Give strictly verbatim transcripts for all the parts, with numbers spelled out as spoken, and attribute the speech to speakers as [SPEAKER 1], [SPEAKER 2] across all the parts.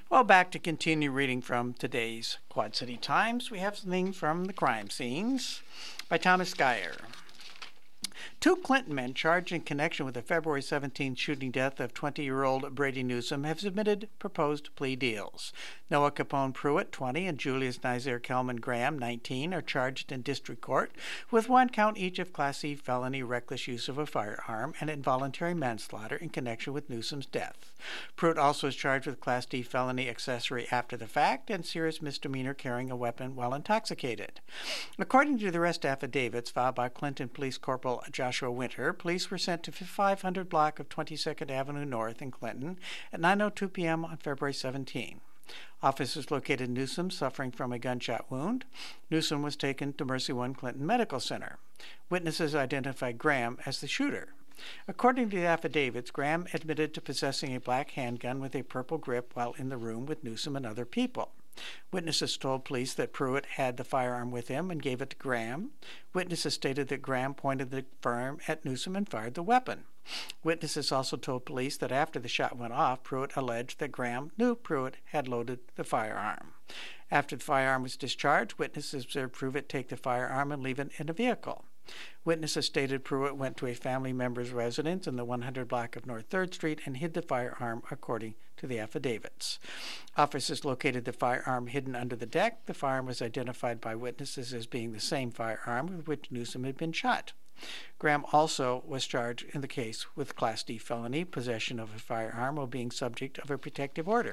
[SPEAKER 1] Well, back to continue reading from today's Quad City Times. We have something from the crime scenes by Thomas Geyer. Two Clinton men charged in connection with the February seventeenth shooting death of twenty-year-old Brady Newsom have submitted proposed plea deals. Noah Capone Pruitt, twenty, and Julius Nizer Kelman Graham, nineteen, are charged in district court with one count each of Class C felony reckless use of a firearm and involuntary manslaughter in connection with Newsom's death. Pruitt also is charged with Class D felony accessory after the fact and serious misdemeanor carrying a weapon while intoxicated. According to the arrest affidavits filed by Clinton Police Corporal Joshua Winter, police were sent to five hundred block of twenty-second Avenue North in Clinton at nine oh two p.m. on February seventeenth. Officers located Newsom suffering from a gunshot wound. Newsom was taken to Mercy One Clinton Medical Center. Witnesses identified Graham as the shooter. According to the affidavits, Graham admitted to possessing a black handgun with a purple grip while in the room with Newsom and other people. Witnesses told police that Pruitt had the firearm with him and gave it to Graham. Witnesses stated that Graham pointed the firearm at Newsom and fired the weapon. Witnesses also told police that after the shot went off, Pruitt alleged that Graham knew Pruitt had loaded the firearm. After the firearm was discharged, witnesses observed Pruitt take the firearm and leave it in a vehicle. Witnesses stated Pruitt went to a family member's residence in the one hundred block of North third Street and hid the firearm, according to the affidavits. Officers located the firearm hidden under the deck. The firearm was identified by witnesses as being the same firearm with which Newsom had been shot. Graham also was charged in the case with Class D felony possession of a firearm while being subject of a protective order.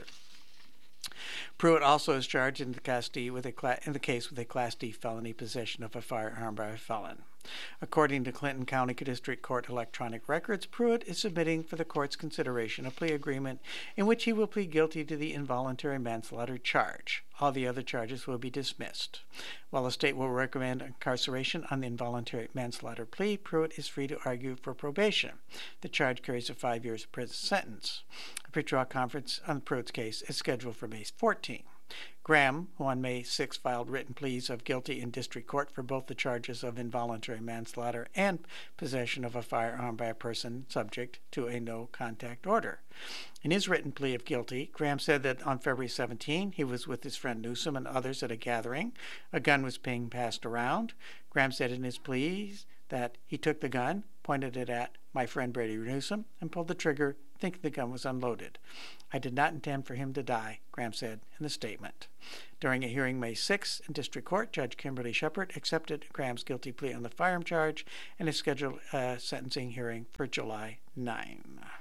[SPEAKER 1] Pruitt also is charged in the, Class D with a cla- in the case with a Class D felony possession of a firearm by a felon. According to Clinton County District Court electronic records, Pruitt is submitting for the court's consideration a plea agreement in which he will plead guilty to the involuntary manslaughter charge. All the other charges will be dismissed. While the state will recommend incarceration on the involuntary manslaughter plea, Pruitt is free to argue for probation. The charge carries a five years prison sentence. A pretrial conference on Pruitt's case is scheduled for May fourteenth. Graham, who on May sixth filed written pleas of guilty in district court for both the charges of involuntary manslaughter and possession of a firearm by a person subject to a no-contact order. In his written plea of guilty, Graham said that on February seventeenth he was with his friend Newsom and others at a gathering. A gun was being passed around. Graham said in his pleas that he took the gun, pointed it at my friend Brady Newsom, and pulled the trigger, thinking the gun was unloaded. I did not intend for him to die, Graham said in the statement. During a hearing May sixth in district court, Judge Kimberly Shepard accepted Graham's guilty plea on the firearm charge and has scheduled a sentencing hearing for July ninth.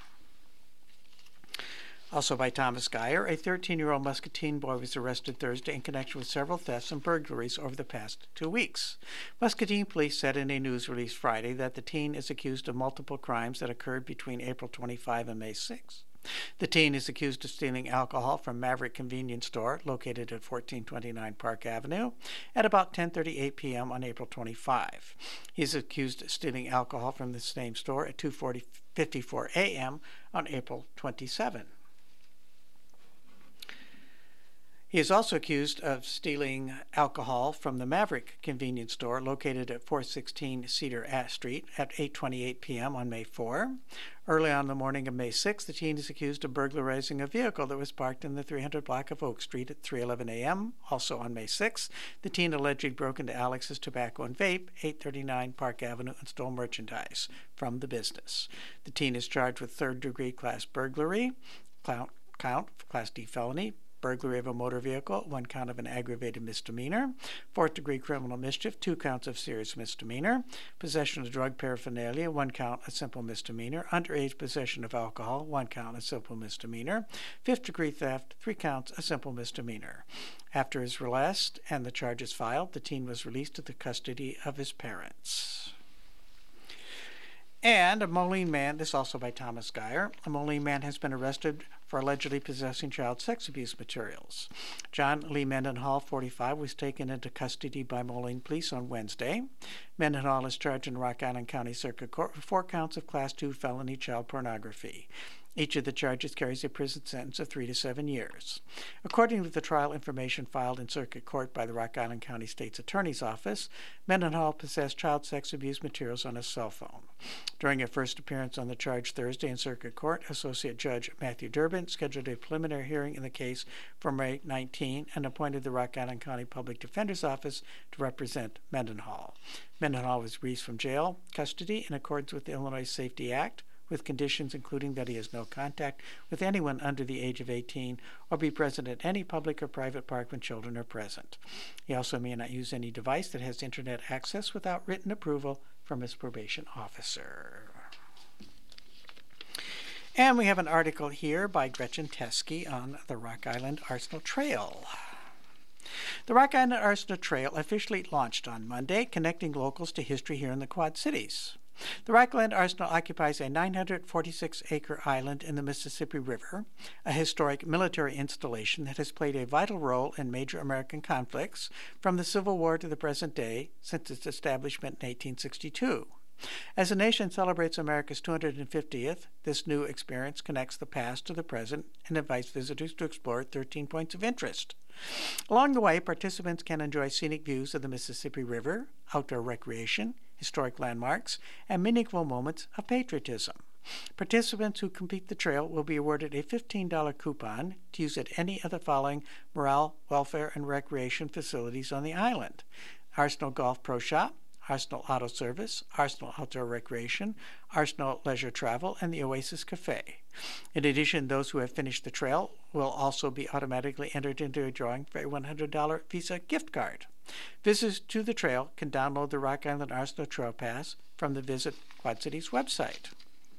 [SPEAKER 1] Also by Thomas Geyer, a thirteen-year-old Muscatine boy was arrested Thursday in connection with several thefts and burglaries over the past two weeks. Muscatine police said in a news release Friday that the teen is accused of multiple crimes that occurred between April twenty-fifth and May sixth. The teen is accused of stealing alcohol from Maverick Convenience Store, located at fourteen twenty-nine Park Avenue, at about ten thirty-eight p.m. on April twenty-fifth. He is accused of stealing alcohol from the same store at two fifty-four a.m. on April twenty-seventh. He is also accused of stealing alcohol from the Maverick Convenience Store located at four sixteen Cedar Street at eight twenty-eight p.m. on May fourth. Early on the morning of May sixth, the teen is accused of burglarizing a vehicle that was parked in the three hundred block of Oak Street at three eleven a.m. Also on May sixth, the teen allegedly broke into Alex's Tobacco and Vape, eight thirty-nine Park Avenue, and stole merchandise from the business. The teen is charged with third-degree class burglary, count, count Class D felony, burglary of a motor vehicle, one count of an aggravated misdemeanor, fourth-degree criminal mischief, two counts of serious misdemeanor, possession of drug paraphernalia, one count a simple misdemeanor, underage possession of alcohol, one count a simple misdemeanor, fifth-degree theft, three counts a simple misdemeanor. After his arrest and the charges filed, the teen was released to the custody of his parents. And a Moline man, this also by Thomas Geyer, a Moline man has been arrested for allegedly possessing child sex abuse materials. John Lee Mendenhall, forty-five, was taken into custody by Moline police on Wednesday. Mendenhall is charged in Rock Island County Circuit Court with four counts of Class two felony child pornography. Each of the charges carries a prison sentence of three to seven years. According to the trial information filed in circuit court by the Rock Island County State's Attorney's Office, Mendenhall possessed child sex abuse materials on his cell phone. During a first appearance on the charge Thursday in circuit court, Associate Judge Matthew Durbin scheduled a preliminary hearing in the case for May nineteenth and appointed the Rock Island County Public Defender's Office to represent Mendenhall. Mendenhall was released from jail custody in accordance with the Illinois Safety Act, with conditions including that he has no contact with anyone under the age of eighteen or be present at any public or private park when children are present. He also may not use any device that has internet access without written approval from his probation officer. And we have an article here by Gretchen Teskey on the Rock Island Arsenal Trail. The Rock Island Arsenal Trail officially launched on Monday, connecting locals to history here in the Quad Cities. The Rock Island Arsenal occupies a nine hundred forty-six acre island in the Mississippi River, a historic military installation that has played a vital role in major American conflicts from the Civil War to the present day since its establishment in eighteen sixty-two. As the nation celebrates America's two hundred fiftieth, this new experience connects the past to the present and invites visitors to explore thirteen points of interest. Along the way, participants can enjoy scenic views of the Mississippi River, outdoor recreation, historic landmarks, and meaningful moments of patriotism. Participants who complete the trail will be awarded a fifteen dollars coupon to use at any of the following morale, welfare, and recreation facilities on the island: Arsenal Golf Pro Shop, Arsenal Auto Service, Arsenal Outdoor Recreation, Arsenal Leisure Travel, and the Oasis Cafe. In addition, those who have finished the trail will also be automatically entered into a drawing for a one hundred dollars Visa gift card. Visitors to the trail can download the Rock Island Arsenal Trail Pass from the Visit Quad Cities website.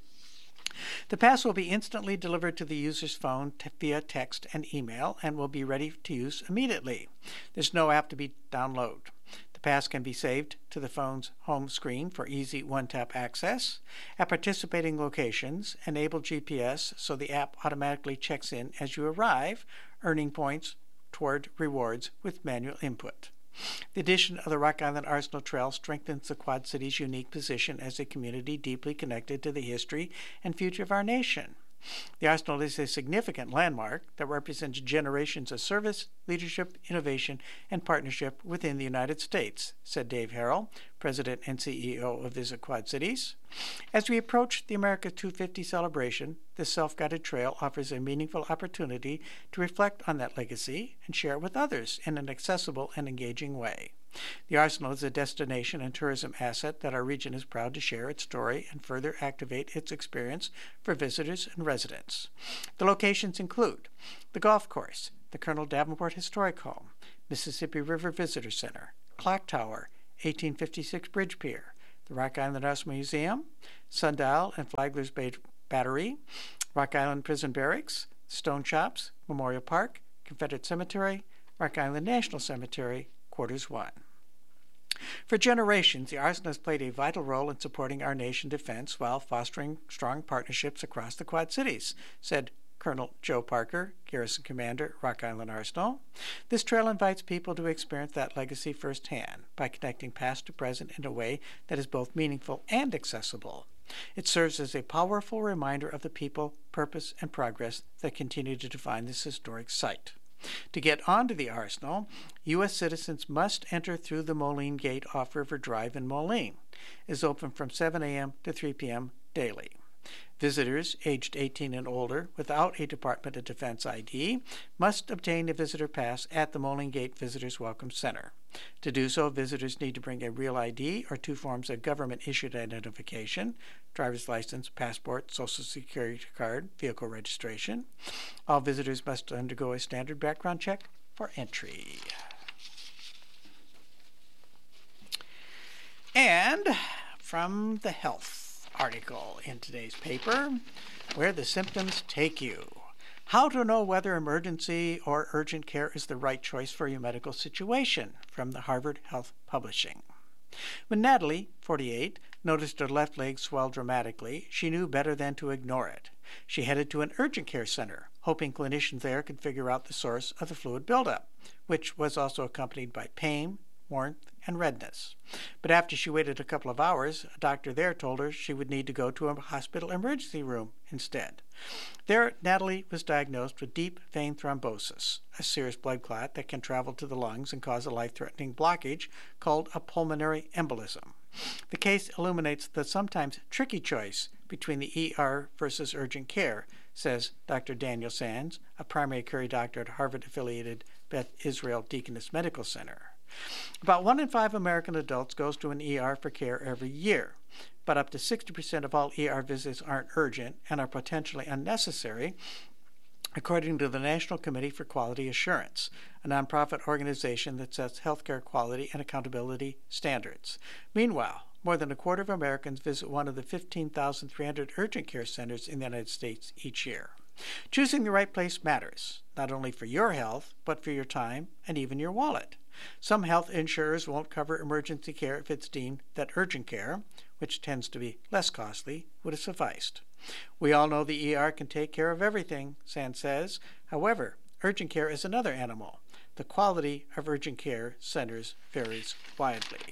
[SPEAKER 1] The pass will be instantly delivered to the user's phone t- via text and email and will be ready to use immediately. There's no app to be downloaded. The pass can be saved to the phone's home screen for easy one-tap access. At participating locations, enable G P S so the app automatically checks in as you arrive, earning points toward rewards with manual input. The addition of the Rock Island Arsenal Trail strengthens the Quad Cities' unique position as a community deeply connected to the history and future of our nation. The Arsenal is a significant landmark that represents generations of service, leadership, innovation, and partnership within the United States, said Dave Harrell, President and C E O of Visit Quad Cities. As we approach the America two hundred fifty celebration, this self-guided trail offers a meaningful opportunity to reflect on that legacy and share it with others in an accessible and engaging way. The Arsenal is a destination and tourism asset that our region is proud to share its story and further activate its experience for visitors and residents. The locations include the golf course, the Colonel Davenport Historic Home, Mississippi River Visitor Center, Clock Tower, eighteen fifty-six Bridge Pier, the Rock Island Arsenal Museum, Sundial and Flagler's Bay Battery, Rock Island Prison Barracks, Stone Shops, Memorial Park, Confederate Cemetery, Rock Island National Cemetery, Quarters one. For generations, the Arsenal has played a vital role in supporting our nation's defense while fostering strong partnerships across the Quad Cities, said Colonel Joe Parker, Garrison Commander, Rock Island Arsenal. This trail invites people to experience that legacy firsthand by connecting past to present in a way that is both meaningful and accessible. It serves as a powerful reminder of the people, purpose, and progress that continue to define this historic site. To get onto the Arsenal, U S citizens must enter through the Moline Gate off River Drive in Moline. It is open from seven a.m. to three p.m. daily. Visitors aged eighteen and older without a Department of Defense I D must obtain a visitor pass at the Moline Gate Visitors Welcome Center. To do so, visitors need to bring a real I D or two forms of government-issued identification, driver's license, passport, social security card, vehicle registration. All visitors must undergo a standard background check for entry. And from the health article in today's paper, Where the Symptoms Take You. How to know whether emergency or urgent care is the right choice for your medical situation, from the Harvard Health Publishing. When Natalie, forty-eight, noticed her left leg swell dramatically, she knew better than to ignore it. She headed to an urgent care center, hoping clinicians there could figure out the source of the fluid buildup, which was also accompanied by pain, warmth, and redness. But after she waited a couple of hours, a doctor there told her she would need to go to a hospital emergency room instead. There, Natalie was diagnosed with deep vein thrombosis, a serious blood clot that can travel to the lungs and cause a life-threatening blockage called a pulmonary embolism. The case illuminates the sometimes tricky choice between the E R versus urgent care, says Doctor Daniel Sands, a primary care doctor at Harvard-affiliated Beth Israel Deaconess Medical Center. About one in five American adults goes to an E R for care every year, but up to sixty percent of all E R visits aren't urgent and are potentially unnecessary, according to the National Committee for Quality Assurance, a nonprofit organization that sets healthcare quality and accountability standards. Meanwhile, more than a quarter of Americans visit one of the fifteen thousand three hundred urgent care centers in the United States each year. Choosing the right place matters, not only for your health, but for your time and even your wallet. Some health insurers won't cover emergency care if it's deemed that urgent care, which tends to be less costly, would have sufficed. We all know the E R can take care of everything, Sands says. However, urgent care is another animal. The quality of urgent care centers varies widely.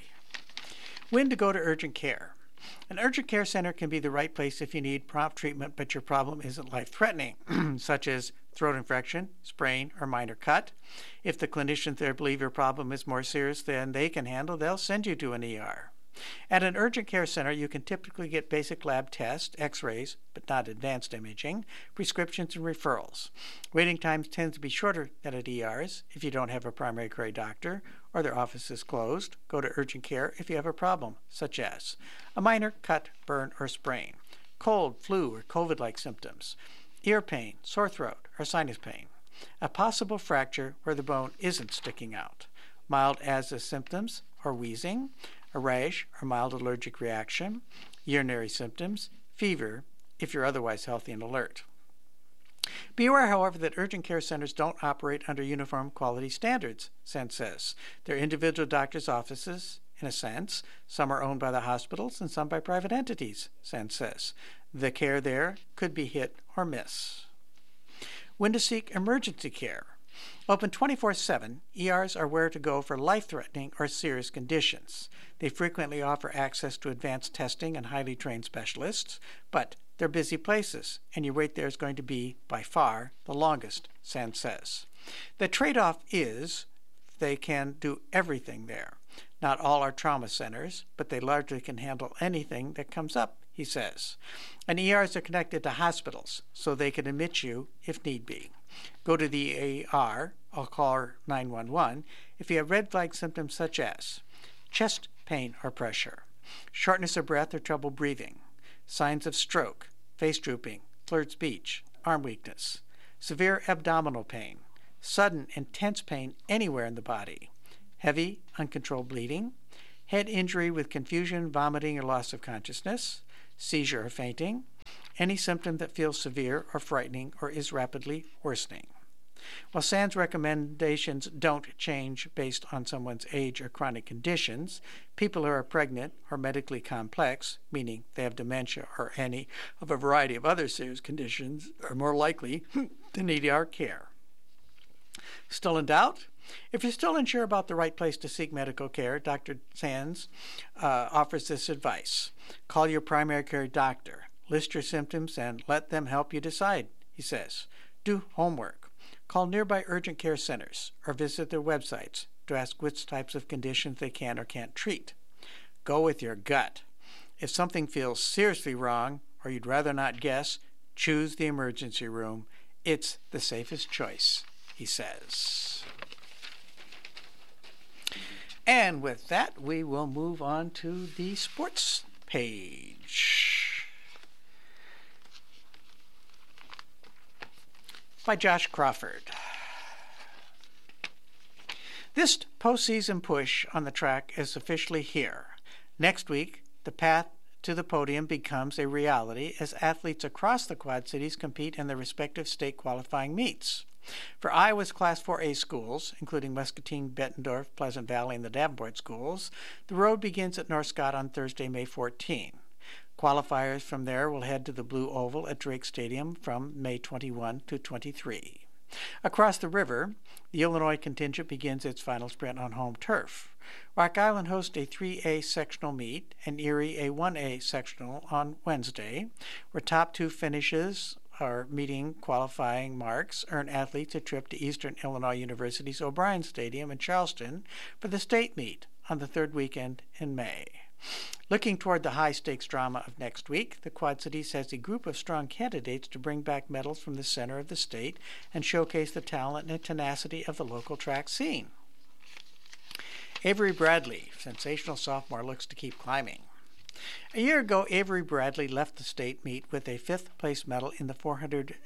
[SPEAKER 1] When to go to urgent care. An urgent care center can be the right place if you need prompt treatment, but your problem isn't life-threatening, such as throat infection, sprain, or minor cut. If the clinicians there believe your problem is more serious than they can handle, they'll send you to an E R. At an urgent care center, you can typically get basic lab tests, x-rays, but not advanced imaging, prescriptions, and referrals. Waiting times tend to be shorter than at E Rs if you don't have a primary care doctor or their office is closed. Go to urgent care if you have a problem, such as a minor cut, burn, or sprain, cold, flu, or COVID-like symptoms, ear pain, sore throat, or sinus pain, a possible fracture where the bone isn't sticking out, mild asthma symptoms or wheezing, a rash or mild allergic reaction, urinary symptoms, fever, if you're otherwise healthy and alert. Be aware, however, that urgent care centers don't operate under uniform quality standards, Sands says. They're individual doctors' offices, in a sense. Some are owned by the hospitals and some by private entities, Sands says. The care there could be hit or miss. When to seek emergency care. Open twenty-four seven, E Rs are where to go for life-threatening or serious conditions. They frequently offer access to advanced testing and highly trained specialists, but they're busy places, and your wait there is going to be, by far, the longest, Sands says. The trade-off is they can do everything there. Not all are trauma centers, but they largely can handle anything that comes up, he says. And E Rs are connected to hospitals, so they can admit you if need be. Go to the E R, or call nine one one, if you have red flag symptoms such as chest pain or pressure, shortness of breath or trouble breathing, signs of stroke, face drooping, slurred speech, arm weakness, severe abdominal pain, sudden intense pain anywhere in the body, heavy uncontrolled bleeding, head injury with confusion, vomiting, or loss of consciousness, seizure or fainting, any symptom that feels severe or frightening or is rapidly worsening. While Sands' recommendations don't change based on someone's age or chronic conditions, people who are pregnant or medically complex, meaning they have dementia or any of a variety of other serious conditions, are more likely to need E R care. Still in doubt? If you're still unsure about the right place to seek medical care, Doctor Sands uh, offers this advice. Call your primary care doctor. List your symptoms and let them help you decide, he says. Do homework. Call nearby urgent care centers or visit their websites to ask which types of conditions they can or can't treat. Go with your gut. If something feels seriously wrong or you'd rather not guess, choose the emergency room. It's the safest choice, he says. And with that, we will move on to the sports page. By Josh Crawford. This postseason push on the track is officially here. Next week, the path to the podium becomes a reality as athletes across the Quad Cities compete in their respective state qualifying meets. For Iowa's Class four A schools, including Muscatine, Bettendorf, Pleasant Valley, and the Davenport schools, the road begins at North Scott on Thursday, May fourteenth. Qualifiers from there will head to the Blue Oval at Drake Stadium from May twenty-first to twenty-third. Across the river, the Illinois contingent begins its final sprint on home turf. Rock Island hosts a three A sectional meet and Erie a one A sectional on Wednesday, where top two finishes are meeting qualifying marks earn athletes a trip to Eastern Illinois University's O'Brien Stadium in Charleston for the state meet on the third weekend in May. Looking toward the high-stakes drama of next week, the Quad Cities has a group of strong candidates to bring back medals from the center of the state and showcase the talent and tenacity of the local track scene. Avery Bradley, sensational sophomore, looks to keep climbing. A year ago, Avery Bradley left the state meet with a fifth-place medal in the four hundred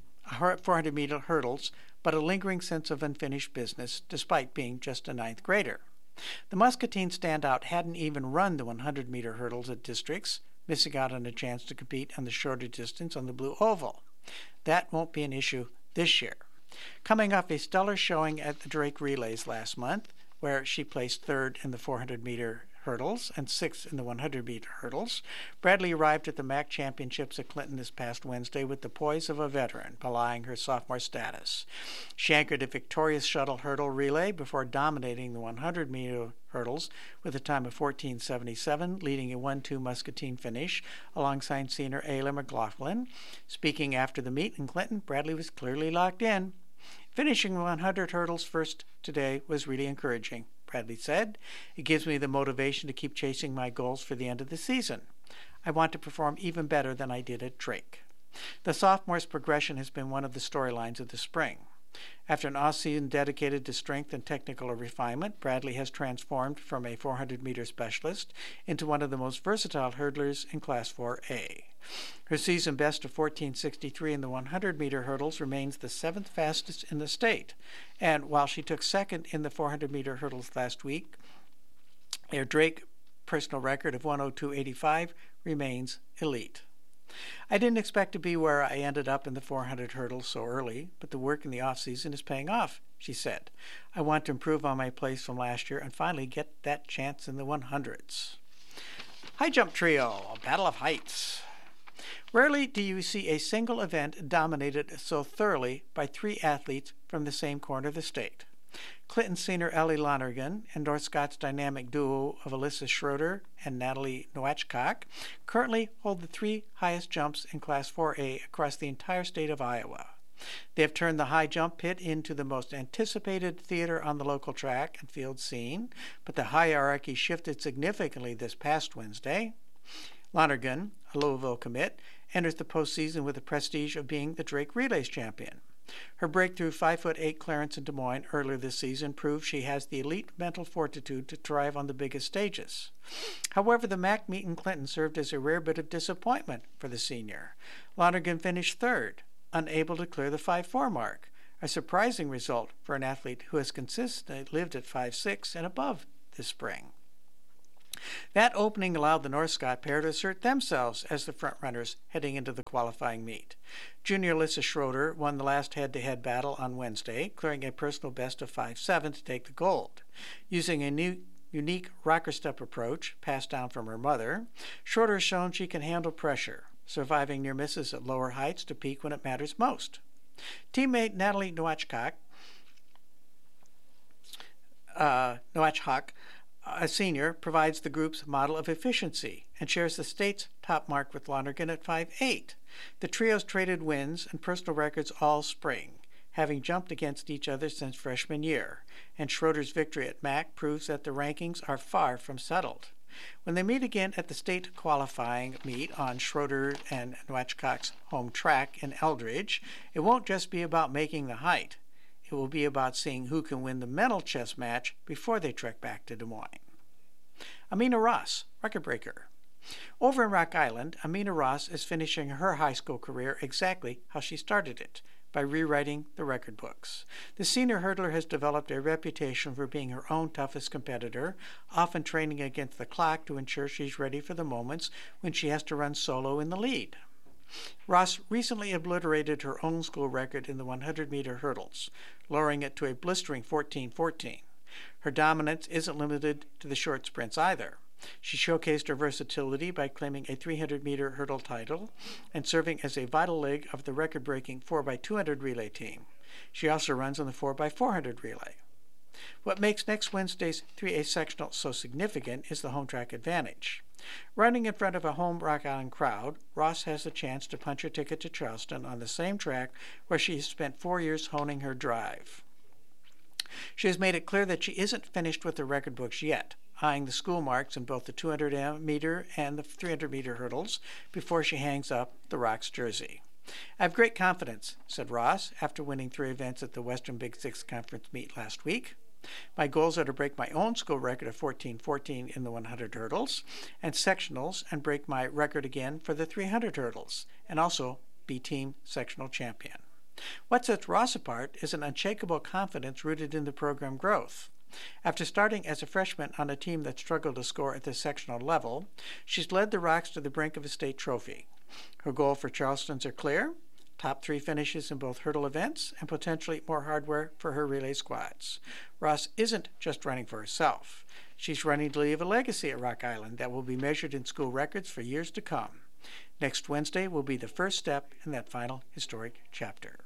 [SPEAKER 1] meter hurdles, but a lingering sense of unfinished business despite being just a ninth grader. The Muscatine standout hadn't even run the one hundred meter hurdles at districts, missing out on a chance to compete on the shorter distance on the Blue Oval. That won't be an issue this year. Coming off a stellar showing at the Drake Relays last month, where she placed third in the four hundred meter hurdles and sixth in the one hundred meter hurdles, Bradley arrived at the M A C Championships at Clinton this past Wednesday with the poise of a veteran, belying her sophomore status. She anchored a victorious shuttle hurdle relay before dominating the one hundred meter hurdles with a time of fourteen seventy-seven, leading a one two Muscatine finish alongside senior Ayla McLaughlin. Speaking after the meet in Clinton, Bradley was clearly locked in. Finishing one hundred hurdles first today was really encouraging, Bradley said. It gives me the motivation to keep chasing my goals for the end of the season. I want to perform even better than I did at Drake. The sophomore's progression has been one of the storylines of the spring. After an off-season dedicated to strength and technical refinement, Bradley has transformed from a four hundred meter specialist into one of the most versatile hurdlers in Class four A. Her season best of fourteen sixty-three in the one hundred meter hurdles remains the seventh fastest in the state, and while she took second in the four hundred meter hurdles last week, her Drake personal record of one oh two eighty-five remains elite. I didn't expect to be where I ended up in the four hundred hurdles so early, but the work in the off-season is paying off, she said. I want to improve on my place from last year and finally get that chance in the one hundreds. High jump trio, a battle of heights. Rarely do you see a single event dominated so thoroughly by three athletes from the same corner of the state. Clinton senior Ellie Lonergan and North Scott's dynamic duo of Alyssa Schroeder and Natalie Nowachkak currently hold the three highest jumps in Class four A across the entire state of Iowa. They have turned the high jump pit into the most anticipated theater on the local track and field scene, but the hierarchy shifted significantly this past Wednesday. Lonergan, a Louisville commit, enters the postseason with the prestige of being the Drake Relays champion. Her breakthrough five foot eight clearance in Des Moines earlier this season proves she has the elite mental fortitude to thrive on the biggest stages. However, the M A C meet in Clinton served as a rare bit of disappointment for the senior. Lonergan finished third, unable to clear the five four mark, a surprising result for an athlete who has consistently lived at five six and above this spring. That opening allowed the North Scott pair to assert themselves as the frontrunners heading into the qualifying meet. Junior Alyssa Schroeder won the last head-to-head battle on Wednesday, clearing a personal best of five seven to take the gold. Using a new unique rocker step approach passed down from her mother, Schroeder has shown she can handle pressure, surviving near misses at lower heights to peak when it matters most. Teammate Natalie Nowachkak, uh, Nowachkak, a senior, provides the group's model of efficiency and shares the state's top mark with Lonergan at five eight. The trio's traded wins and personal records all spring, having jumped against each other since freshman year, and Schroeder's victory at M A C proves that the rankings are far from settled. When they meet again at the state qualifying meet on Schroeder and Nowachkak's home track in Eldridge, it won't just be about making the height. It will be about seeing who can win the mental chess match before they trek back to Des Moines. Amina Ross, record breaker. Over in Rock Island, Amina Ross is finishing her high school career exactly how she started it, by rewriting the record books. The senior hurdler has developed a reputation for being her own toughest competitor, often training against the clock to ensure she's ready for the moments when she has to run solo in the lead. Ross recently obliterated her own school record in the one hundred meter hurdles, lowering it to a blistering fourteen fourteen. Her dominance isn't limited to the short sprints either. She showcased her versatility by claiming a three hundred meter hurdle title and serving as a vital leg of the record-breaking four by two hundred relay team. She also runs on the four by four hundred relay. What makes next Wednesday's three A sectional so significant is the home track advantage. Running in front of a home Rock Island crowd, Ross has a chance to punch her ticket to Charleston on the same track where she has spent four years honing her drive. She has made it clear that she isn't finished with the record books yet, eyeing the school marks in both the two hundred meter and the three hundred meter hurdles before she hangs up the Rocks jersey. "I have great confidence," said Ross after winning three events at the Western Big Six Conference meet last week. "My goals are to break my own school record of fourteen fourteen in the one hundred hurdles and sectionals and break my record again for the three hundred hurdles and also be team sectional champion." What sets Ross apart is an unshakable confidence rooted in the program growth. After starting as a freshman on a team that struggled to score at the sectional level, she's led the Rocks to the brink of a state trophy. Her goal for Charleston's are clear: top three finishes in both hurdle events and potentially more hardware for her relay squads. Ross isn't just running for herself. She's running to leave a legacy at Rock Island that will be measured in school records for years to come. Next Wednesday will be the first step in that final historic chapter.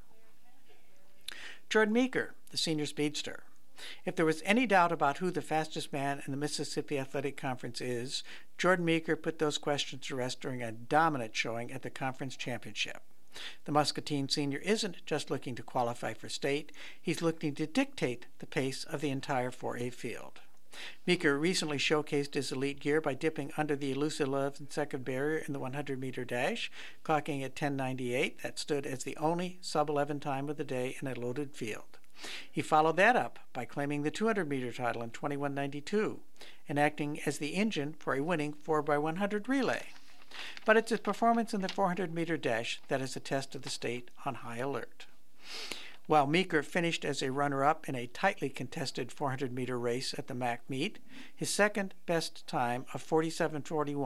[SPEAKER 1] Jordan Meeker, the senior speedster. If there was any doubt about who the fastest man in the Mississippi Athletic Conference is, Jordan Meeker put those questions to rest during a dominant showing at the conference championship. The Muscatine senior isn't just looking to qualify for state, he's looking to dictate the pace of the entire four A field. Meeker recently showcased his elite gear by dipping under the elusive eleven-second barrier in the one hundred meter dash, clocking at ten ninety-eight. That stood as the only sub eleven time of the day in a loaded field. He followed that up by claiming the two hundred meter title in twenty-one ninety-two and acting as the engine for a winning four by one hundred relay. But it's his performance in the four hundred meter dash that is a test of the state on high alert. While Meeker finished as a runner-up in a tightly contested four hundred meter race at the M A C meet, his second best time of forty-seven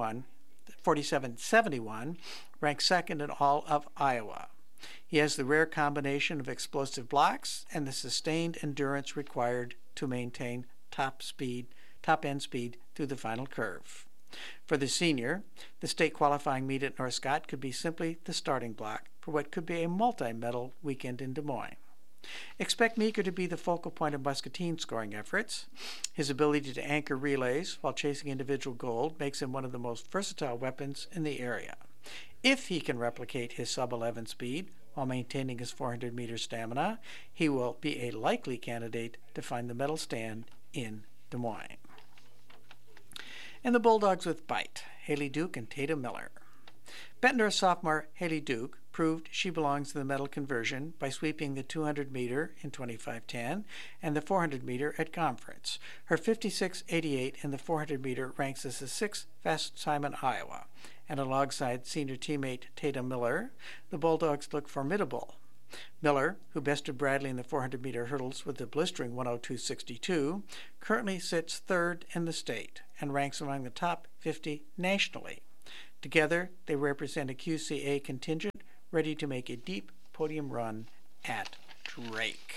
[SPEAKER 1] seventy-one ranked second in all of Iowa. He has the rare combination of explosive blocks and the sustained endurance required to maintain top speed, top-end speed through the final curve. For the senior, the state qualifying meet at North Scott could be simply the starting block for what could be a multi-medal weekend in Des Moines. Expect Meeker to be the focal point of Muscatine's scoring efforts. His ability to anchor relays while chasing individual gold makes him one of the most versatile weapons in the area. If he can replicate his sub eleven speed while maintaining his four hundred meter stamina, he will be a likely candidate to find the medal stand in Des Moines. And the Bulldogs with bite, Haley Duke and Tatum Miller. Bettendorf sophomore Haley Duke proved she belongs in the medal conversion by sweeping the two hundred meter in twenty-five ten and the four hundred meter at conference. Her fifty-six eighty-eight in the four hundred meter ranks as the sixth fastest time in Iowa, and alongside senior teammate Tatum Miller, the Bulldogs look formidable. Miller, who bested Bradley in the four hundred meter hurdles with a blistering one oh two sixty-two, currently sits third in the state and ranks among the top fifty nationally. Together, they represent a Q C A contingent ready to make a deep podium run at Drake.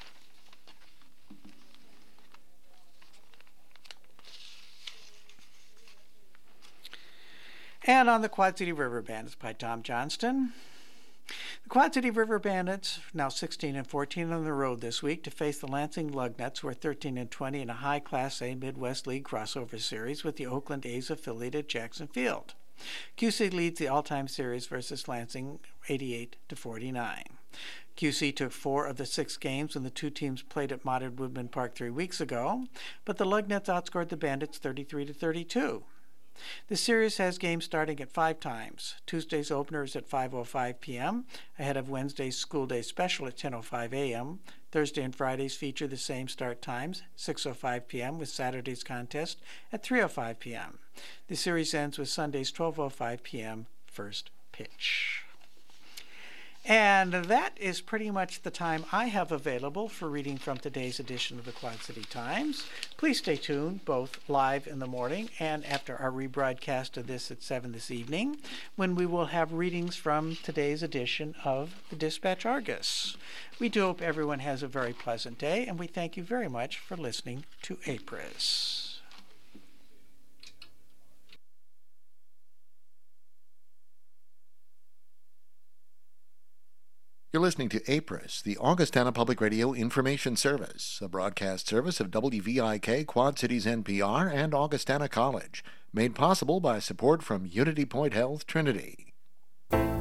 [SPEAKER 1] And on the Quad City River Bandits by Tom Johnston. The Quad City River Bandits, now sixteen and fourteen on the road this week to face the Lansing Lugnuts, who are thirteen and twenty in a high Class A Midwest League crossover series with the Oakland A's affiliate at Jackson Field. Q C leads the all-time series versus Lansing eighty-eight to forty-nine. Q C took four of the six games when the two teams played at Modern Woodman Park three weeks ago, but the Lugnuts outscored the Bandits thirty-three to thirty-two. The series has games starting at five times. Tuesday's opener is at five oh five p.m., ahead of Wednesday's school day special at ten oh five a.m. Thursday and Fridays feature the same start times, six oh five p.m., with Saturday's contest at three oh five p.m. The series ends with Sunday's twelve oh five p.m. first pitch. And that is pretty much the time I have available for reading from today's edition of the Quad City Times. Please stay tuned, both live in the morning and after our rebroadcast of this at seven this evening, when we will have readings from today's edition of the Dispatch Argus. We do hope everyone has a very pleasant day, and we thank you very much for listening to A P R I S.
[SPEAKER 2] You're listening to APRIS, the Augustana Public Radio Information Service, a broadcast service of W V I K Quad Cities N P R and Augustana College, made possible by support from Unity Point Health Trinity.